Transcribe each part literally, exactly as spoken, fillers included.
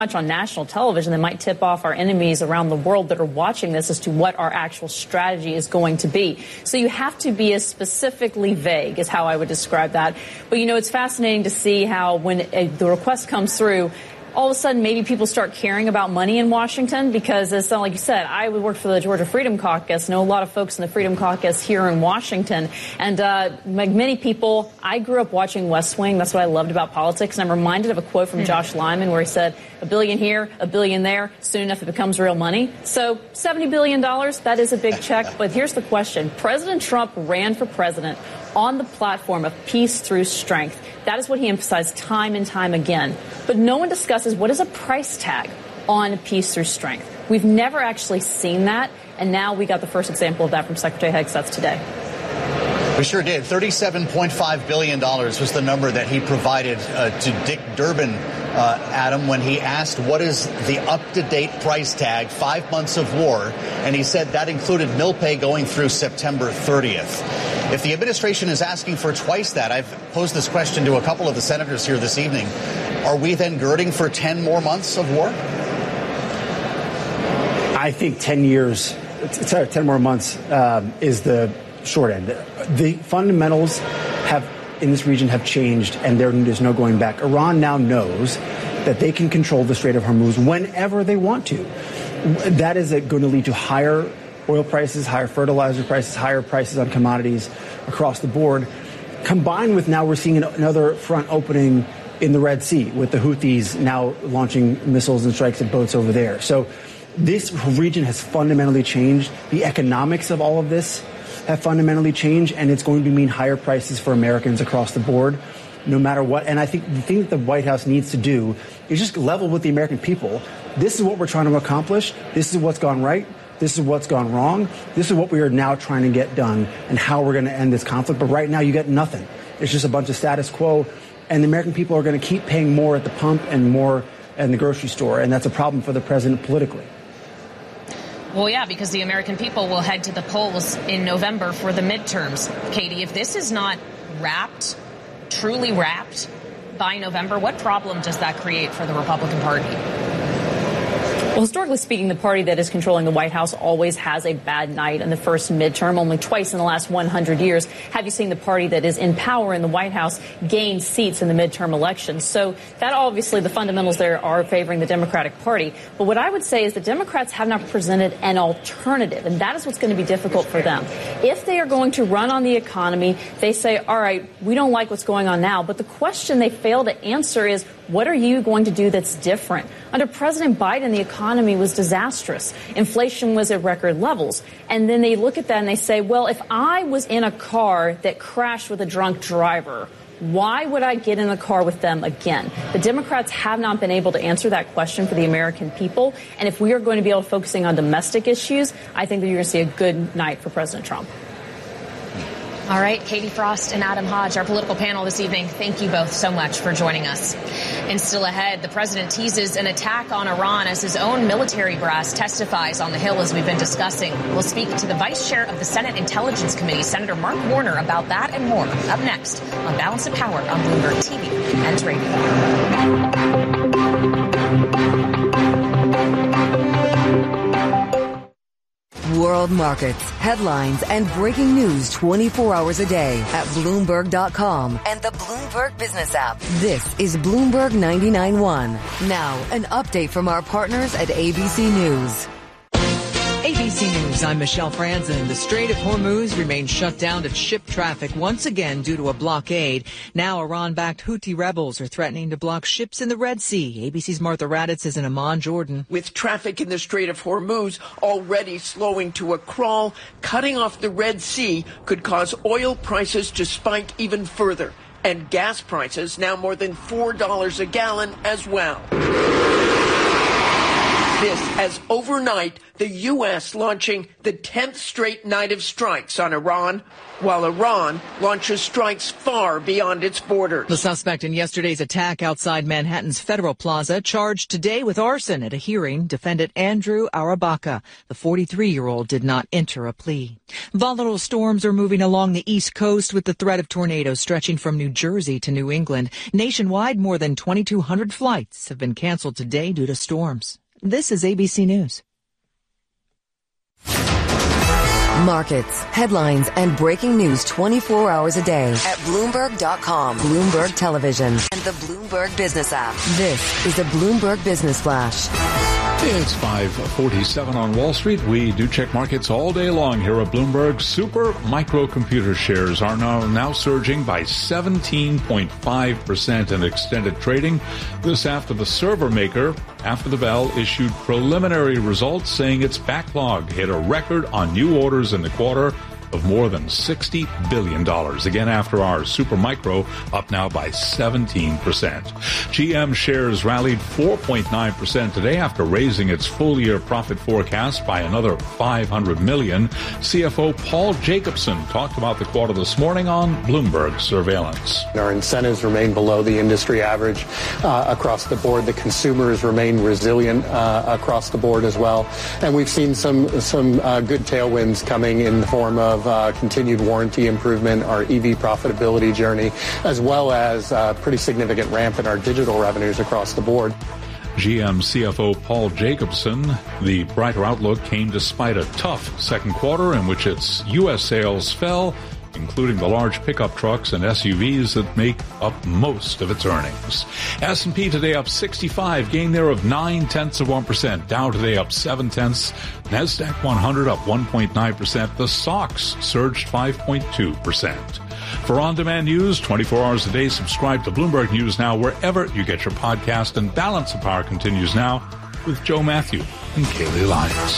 much on national television that might tip off our enemies around the world that are watching this as to what our actual strategy is going to be. So you have to be as specifically vague is how I would describe that. But, you know, it's fascinating to see how when a, the request comes through, all of a sudden maybe people start caring about money in Washington because, it's not like you said, I worked for the Georgia Freedom Caucus, know a lot of folks in the Freedom Caucus here in Washington. And uh, like many people, I grew up watching West Wing. That's what I loved about politics. And I'm reminded of a quote from mm-hmm. Josh Lyman where he said, a billion here, a billion there, soon enough it becomes real money. So seventy billion dollars, that is a big check. But here's the question. President Trump ran for president on the platform of peace through strength. That is what he emphasized time and time again. But no one discusses what is a price tag on peace through strength. We've never actually seen that. And now we got the first example of that from Secretary Hegseth today. We sure did. thirty-seven point five billion dollars was the number that he provided uh, to Dick Durbin, uh, Adam, when he asked what is the up-to-date price tag, five months of war, and he said that included mill pay going through September thirtieth. If the administration is asking for twice that, I've posed this question to a couple of the senators here this evening, are we then girding for ten more months of war? I think ten years, sorry, ten more months um, is the short end. The fundamentals have in this region have changed, and there, there's no going back. Iran now knows that they can control the Strait of Hormuz whenever they want to. That is going to lead to higher oil prices, higher fertilizer prices, higher prices on commodities across the board. Combined with now we're seeing another front opening in the Red Sea with the Houthis now launching missiles and strikes at boats over there. So this region has fundamentally changed. The economics of all of this have fundamentally changed, and it's going to mean higher prices for Americans across the board, no matter what. And I think the thing that the White House needs to do is just level with the American people. This is what we're trying to accomplish. This is what's gone right. This is what's gone wrong. This is what we are now trying to get done and how we're going to end this conflict. But right now you get nothing. It's just a bunch of status quo, and the American people are going to keep paying more at the pump and more in the grocery store. And that's a problem for the president politically. Well, yeah, because the American people will head to the polls in November for the midterms. Katie, if this is not wrapped, truly wrapped by November, what problem does that create for the Republican Party? Well, historically speaking, the party that is controlling the White House always has a bad night in the first midterm. Only twice in the last one hundred years have you seen the party that is in power in the White House gain seats in the midterm elections. So that obviously the fundamentals there are favoring the Democratic Party. But what I would say is the Democrats have not presented an alternative, and that is what's going to be difficult for them. If they are going to run on the economy, they say, all right, we don't like what's going on now. But the question they fail to answer is, what are you going to do that's different? Under President Biden, the economy was disastrous. Inflation was at record levels. And then they look at that and they say, well, if I was in a car that crashed with a drunk driver, why would I get in a car with them again? The Democrats have not been able to answer that question for the American people. And if we are going to be able to focusing on domestic issues, I think that you're going to see a good night for President Trump. All right, Katie Frost and Adam Hodge, our political panel this evening. Thank you both so much for joining us. And still ahead, the president teases an attack on Iran as his own military brass testifies on the Hill, as we've been discussing. We'll speak to the vice chair of the Senate Intelligence Committee, Senator Mark Warner, about that and more up next on Balance of Power on Bloomberg T V and radio. World markets, headlines, and breaking news twenty-four hours a day at Bloomberg dot com and the Bloomberg Business app. This is Bloomberg ninety-nine point one. Now, an update from our partners at A B C News. A B C News, I'm Michelle Franzen. The Strait of Hormuz remains shut down to ship traffic once again due to a blockade. Now Iran-backed Houthi rebels are threatening to block ships in the Red Sea. A B C's Martha Raddatz is in Amman, Jordan. With traffic in the Strait of Hormuz already slowing to a crawl, cutting off the Red Sea could cause oil prices to spike even further. And gas prices now more than four dollars a gallon as well. this as overnight the U S launching the tenth straight night of strikes on Iran, while Iran launches strikes far beyond its borders. The suspect in yesterday's attack outside Manhattan's Federal Plaza charged today with arson. At a hearing, defendant Andrew Arabaka, the forty-three-year-old, did not enter a plea. Volatile storms are moving along the East Coast with the threat of tornadoes stretching from New Jersey to New England. Nationwide, more than twenty-two hundred flights have been canceled today due to storms. This is A B C News. Markets, headlines, and breaking news twenty-four hours a day at Bloomberg dot com, Bloomberg Television, and the Bloomberg Business app. This is a Bloomberg Business Flash. It's five forty-seven on Wall Street. We do check markets all day long here at Bloomberg. Super microcomputer shares are now, now surging by seventeen point five percent in extended trading. This after the server maker, after the bell, issued preliminary results saying its backlog hit a record on new orders in the quarter of more than sixty billion dollars. Again, after our Super Micro, up now by seventeen percent. G M shares rallied four point nine percent today after raising its full-year profit forecast by another five hundred million dollars. C F O Paul Jacobson talked about the quarter this morning on Bloomberg Surveillance. Our incentives remain below the industry average uh, across the board. The consumers remain resilient uh, across the board as well. And we've seen some, some uh, good tailwinds coming in the form of Uh, continued warranty improvement, our E V profitability journey, as well as uh, pretty significant ramp in our digital revenues across the board. G M C F O Paul Jacobson, the brighter outlook came despite a tough second quarter in which its U S sales fell, including the large pickup trucks and S U Vs that make up most of its earnings. S and P today up sixty-five, gain there of nine tenths of one percent. Dow today up seven tenths. NASDAQ one hundred up one point nine percent. The S O X surged five point two percent. For on-demand news, twenty-four hours a day, subscribe to Bloomberg News Now wherever you get your podcast. And Balance of Power continues now with Joe Matthew and Kaylee Lyons.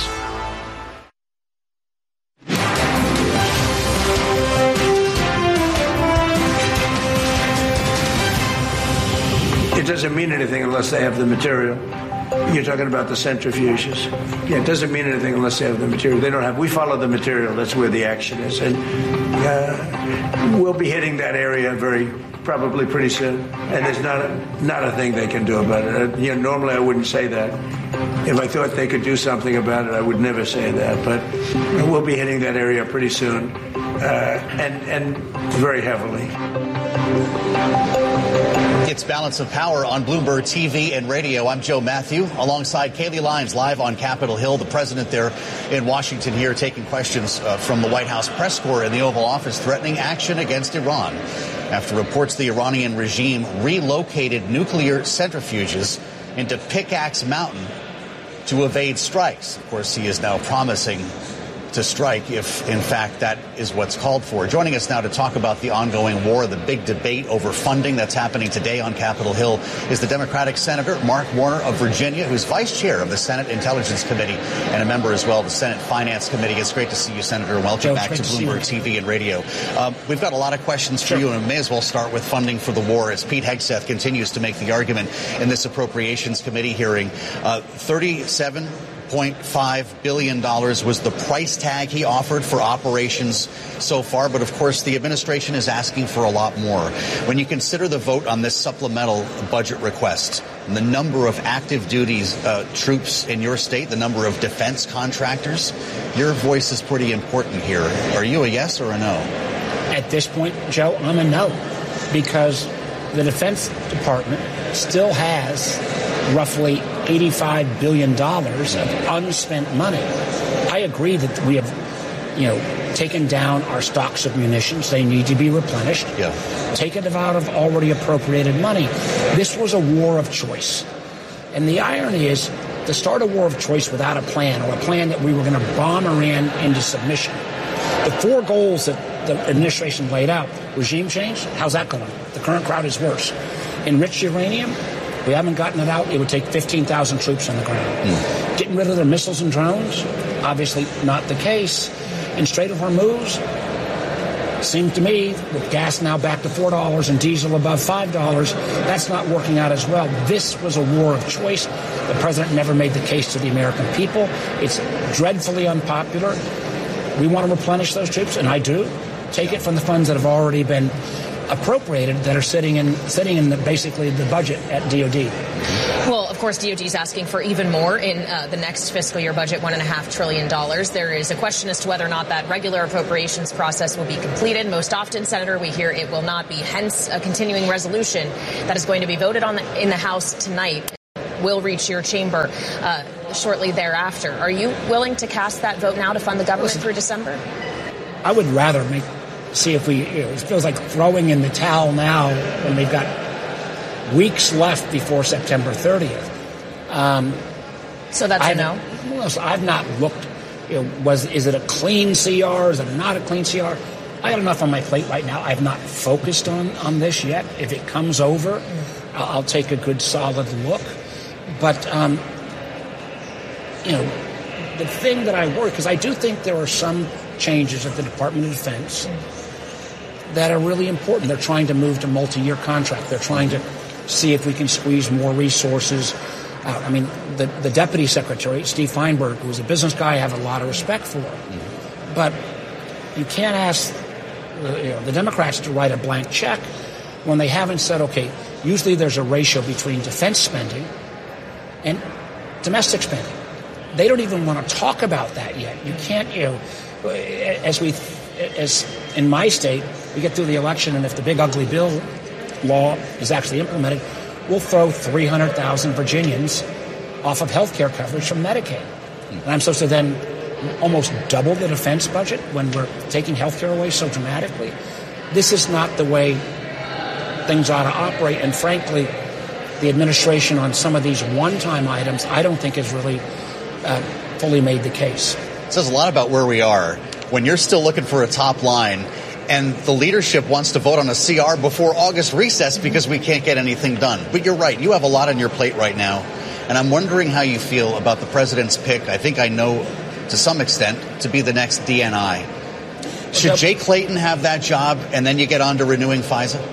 It doesn't mean anything unless they have the material. You're talking about the centrifuges. Yeah, it doesn't mean anything unless they have the material. They don't have. We follow the material. That's where the action is, and uh, we'll be hitting that area very probably pretty soon. And there's not a, not a thing they can do about it. Uh, you know, normally I wouldn't say that. If I thought they could do something about it, I would never say that. But we'll be hitting that area pretty soon, uh, and and very heavily. It's Balance of Power on Bloomberg T V and radio. I'm Joe Matthew, alongside Kaylee Lyons, live on Capitol Hill. The president there in Washington here taking questions uh, from the White House press corps in the Oval Office, threatening action against Iran after reports the Iranian regime relocated nuclear centrifuges into Pickaxe Mountain to evade strikes. Of course, he is now promising to strike if, in fact, that is what's called for. Joining us now to talk about the ongoing war, the big debate over funding that's happening today on Capitol Hill, is the Democratic Senator Mark Warner of Virginia, who's vice chair of the Senate Intelligence Committee and a member as well of the Senate Finance Committee. It's great to see you, Senator, and welcome Joe, back to Bloomberg T V and radio. Um, we've got a lot of questions for sure. you, and we may as well start with funding for the war as Pete Hegseth continues to make the argument in this Appropriations Committee hearing. Uh, thirty-seven point five billion dollars was the price tag he offered for operations so far. But, of course, the administration is asking for a lot more. When you consider the vote on this supplemental budget request and the number of active duties uh, troops in your state, the number of defense contractors, your voice is pretty important here. Are you a yes or a no? At this point, Joe, I'm a no, because the Defense Department still has roughly eighty-five billion dollars of unspent money. I agree that we have, you know, taken down our stocks of munitions. They need to be replenished. Yeah. Taken it out of already appropriated money. This was a war of choice. And the irony is, to start a war of choice without a plan, or a plan that we were going to bomb Iran into submission. The four goals that the administration laid out: regime change, how's that going? The current crowd is worse. Enriched uranium, we haven't gotten it out. It would take fifteen thousand troops on the ground. Mm. Getting rid of their missiles and drones, obviously not the case. In Strait of Hormuz, it seemed to me, with gas now back to four dollars and diesel above five dollars, that's not working out as well. This was a war of choice. The president never made the case to the American people. It's dreadfully unpopular. We want to replenish those troops, and I do. Take it from the funds that have already been appropriated that are sitting in sitting in the, basically the budget at D O D. Well, of course, D O D is asking for even more in uh, the next fiscal year budget, one and a half trillion dollars. There is a question as to whether or not that regular appropriations process will be completed. Most often, Senator, we hear it will not be. Hence, a continuing resolution that is going to be voted on the, in the House tonight will reach your chamber uh, shortly thereafter. Are you willing to cast that vote now to fund the government through December? I would rather make see if we, you know, it feels like throwing in the towel now when we've got weeks left before September thirtieth. Um, so that's I've, a no? Well, I've not looked, you know, was, is it a clean C R? Is it not a clean C R? I got enough on my plate right now. I've not focused on, on this yet. If it comes over, I'll, I'll take a good solid look. But, um, you know, the thing that I worry, because I do think there are some changes at the Department of Defense that are really important. They're trying to move to multi-year contract. They're trying to see if we can squeeze more resources out. I mean, the, the Deputy Secretary, Steve Feinberg, who is a business guy I have a lot of respect for, but you can't ask the, you know, the Democrats to write a blank check when they haven't said, okay, usually there's a ratio between defense spending and domestic spending. They don't even want to talk about that yet. You can't, you know, as we, as in my state, we get through the election, and if the big ugly bill law is actually implemented, we'll throw three hundred thousand Virginians off of health care coverage from Medicaid. And I'm supposed to then almost double the defense budget when we're taking health care away so dramatically. This is not the way things ought to operate, and frankly, the administration on some of these one-time items, I don't think has really uh, fully made the case. It says a lot about where we are when you're still looking for a top line and the leadership wants to vote on a C R before August recess because we can't get anything done. But you're right. You have a lot on your plate right now. And I'm wondering how you feel about the president's pick. I think I know to some extent to be the next D N I. Should Jay Clayton have that job and then you get on to renewing FISA?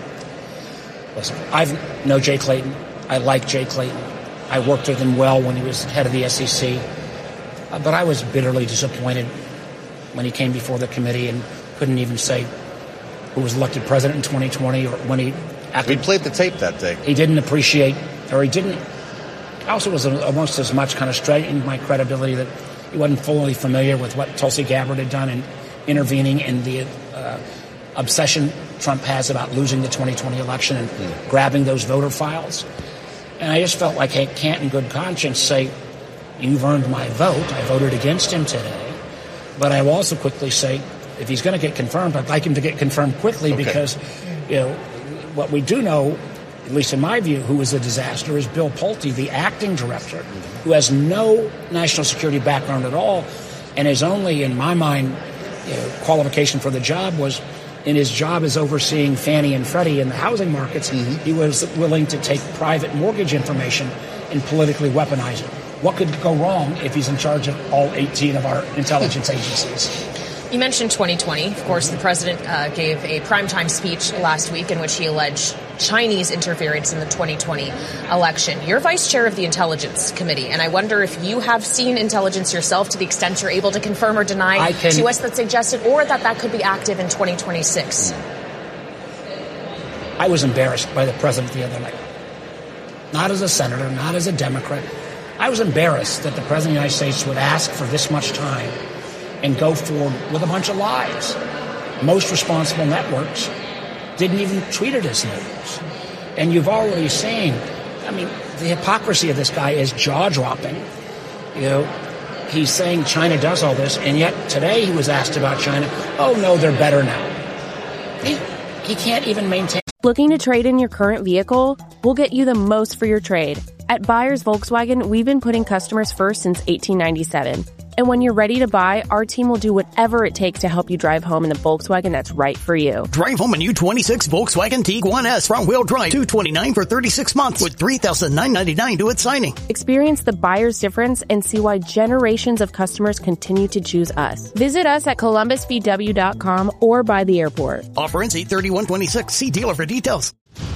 Listen, I know Jay Clayton. I like Jay Clayton. I worked with him well when he was head of the S E C. Uh, but I was bitterly disappointed when he came before the committee and couldn't even say who was elected president in twenty twenty, or when he acted. We played the tape that day. He didn't appreciate, or he didn't. I also was almost as much kind of straightened my credibility that he wasn't fully familiar with what Tulsi Gabbard had done in intervening in the uh, obsession Trump has about losing the twenty twenty election and mm. grabbing those voter files. And I just felt like I can't in good conscience say, you've earned my vote. I voted against him today. But I will also quickly say, if he's going to get confirmed, I'd like him to get confirmed quickly okay. because, you know, what we do know, at least in my view, who is a disaster is Bill Pulte, the acting director, who has no national security background at all, and his only, in my mind, you know, qualification for the job was in his job as overseeing Fannie and Freddie in the housing markets. Mm-hmm. He was willing to take private mortgage information and politically weaponize it. What could go wrong if he's in charge of all eighteen of our intelligence agencies? You mentioned twenty twenty. Of course, the president uh, gave a primetime speech last week in which he alleged Chinese interference in the twenty twenty election. You're vice chair of the Intelligence Committee, and I wonder if you have seen intelligence yourself to the extent you're able to confirm or deny can, to us that suggested, or that that could be active in twenty twenty-six. I was embarrassed by the president the other night. Not as a senator, not as a Democrat. I was embarrassed that the president of the United States would ask for this much time and go forward with a bunch of lies. Most responsible networks didn't even treat it as news. And you've already seen, I mean, the hypocrisy of this guy is jaw-dropping. You know, he's saying China does all this, and yet today he was asked about China. Oh, no, they're better now. He, he can't even maintain. Looking to trade in your current vehicle? We'll get you the most for your trade. At Buyers Volkswagen, we've been putting customers first since eighteen ninety-seven. And when you're ready to buy, our team will do whatever it takes to help you drive home in the Volkswagen that's right for you. Drive home a new twenty-six Volkswagen Tiguan S front-wheel drive, two hundred twenty-nine dollars for thirty-six months with three thousand nine hundred ninety-nine dollars to its signing. Experience the buyer's difference and see why generations of customers continue to choose us. Visit us at columbus v w dot com or by the airport. Offer ends eight thirty-one twenty-six. See dealer for details.